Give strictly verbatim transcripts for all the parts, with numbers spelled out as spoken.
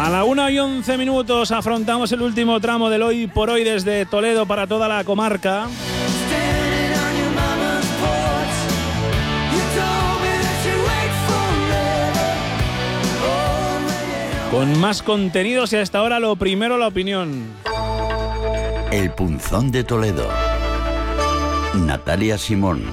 A la una y once minutos afrontamos el último tramo del Hoy por Hoy desde Toledo para toda la comarca. Con más contenidos y hasta ahora lo primero, la opinión. El Punzón de Toledo. Natalia Simón.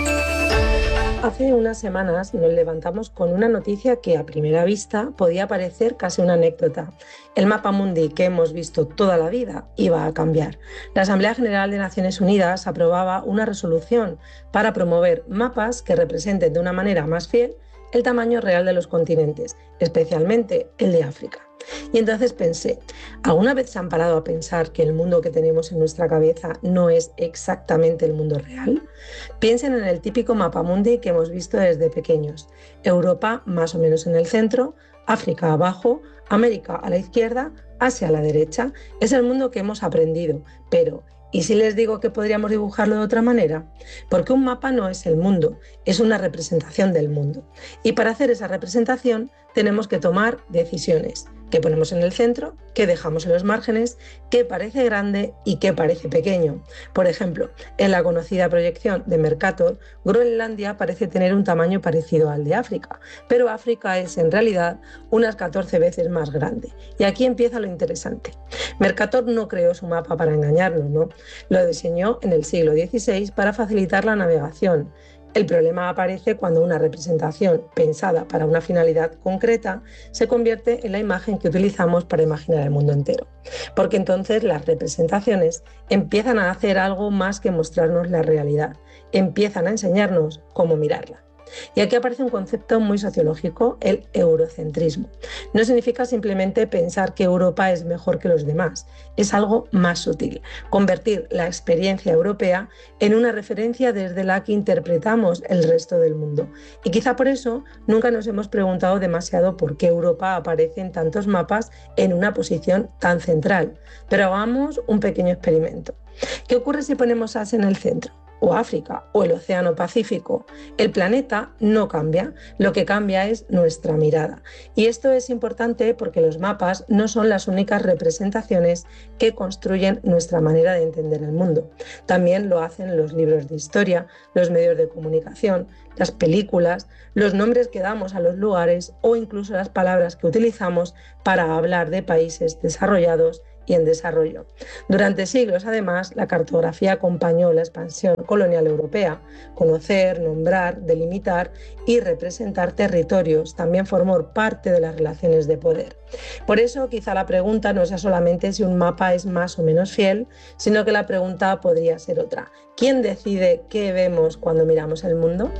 Hace unas semanas nos levantamos con una noticia que a primera vista podía parecer casi una anécdota. El mapa mundi que hemos visto toda la vida iba a cambiar. La Asamblea General de Naciones Unidas aprobaba una resolución para promover mapas que representen de una manera más fiel el tamaño real de los continentes, especialmente el de África. Y entonces pensé, ¿alguna vez se han parado a pensar que el mundo que tenemos en nuestra cabeza no es exactamente el mundo real? Piensen en el típico mapamundi que hemos visto desde pequeños. Europa más o menos en el centro, África abajo, América a la izquierda, Asia a la derecha. Es el mundo que hemos aprendido, pero ¿y si les digo que podríamos dibujarlo de otra manera? Porque un mapa no es el mundo, es una representación del mundo. Y para hacer esa representación tenemos que tomar decisiones. ¿Qué ponemos en el centro? ¿Qué dejamos en los márgenes? ¿Qué parece grande y qué parece pequeño? Por ejemplo, en la conocida proyección de Mercator, Groenlandia parece tener un tamaño parecido al de África, pero África es en realidad unas catorce veces más grande. Y aquí empieza lo interesante. Mercator no creó su mapa para engañarnos, ¿no? Lo diseñó en el siglo dieciséis para facilitar la navegación. El problema aparece cuando una representación pensada para una finalidad concreta se convierte en la imagen que utilizamos para imaginar el mundo entero. Porque entonces las representaciones empiezan a hacer algo más que mostrarnos la realidad, empiezan a enseñarnos cómo mirarla. Y aquí aparece un concepto muy sociológico, el eurocentrismo. No significa simplemente pensar que Europa es mejor que los demás, es algo más sutil, convertir la experiencia europea en una referencia desde la que interpretamos el resto del mundo. Y quizá por eso nunca nos hemos preguntado demasiado por qué Europa aparece en tantos mapas en una posición tan central. Pero hagamos un pequeño experimento. ¿Qué ocurre si ponemos Asia en el centro? O África, o el Océano Pacífico. El planeta no cambia, lo que cambia es nuestra mirada. Y esto es importante porque los mapas no son las únicas representaciones que construyen nuestra manera de entender el mundo. También lo hacen los libros de historia, los medios de comunicación, las películas, los nombres que damos a los lugares o incluso las palabras que utilizamos para hablar de países desarrollados y en desarrollo. Durante siglos, además, la cartografía acompañó la expansión colonial europea. Conocer, nombrar, delimitar y representar territorios también formó parte de las relaciones de poder. Por eso, quizá la pregunta no sea solamente si un mapa es más o menos fiel, sino que la pregunta podría ser otra. ¿Quién decide qué vemos cuando miramos el mundo?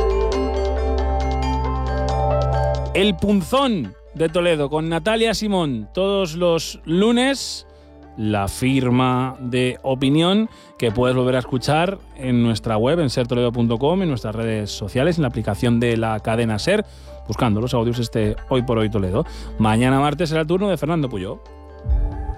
El Punzón de Toledo con Natalia Simón todos los lunes, la firma de opinión que puedes volver a escuchar en nuestra web en ser toledo punto com, en nuestras redes sociales, en la aplicación de la cadena SER, buscando los audios este Hoy por Hoy Toledo. Mañana martes será el turno de Fernando Puyó.